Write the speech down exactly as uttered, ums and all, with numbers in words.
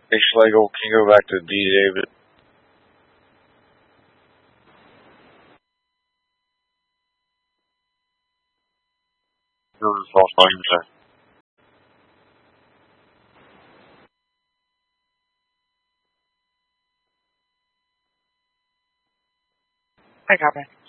Hey Schlegel, can you go back to D David? There was false argument. I copy.